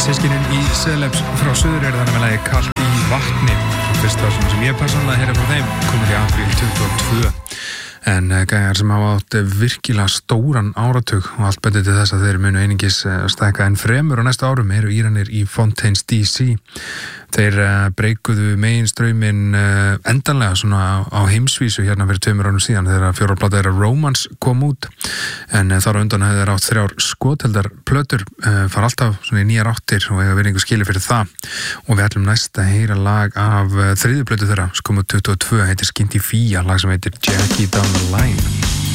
Systkinin í Celebs frá Suður eru þannig með lagi Kalt í vatni. Fyrsta sem ég persónulega heyri frá þeim komið í apríl 2022. En gæjar sem hafa átt virkilega stóran áratug og allt betið til þess að þeir munu einingis stækka en fremur á næstu árum eru Íranir í Fontaines DC. Þeir breikuðu meginstrauminn endanlega svona á heimsvísu hérna fyrir 2 árum síðan þegar fjórarplata þeirra Romance kom út en þar á undan hefði þeir átt 3 skotheldar plötur fara alltaf svona í nýjar áttir og eiga virðingu skilið fyrir það og við ætlum næst að heyra lag af þriðju plötu þeirra sem kom út 22 heitir Skinty Fia, lag sem heitir Jackie Down the Line.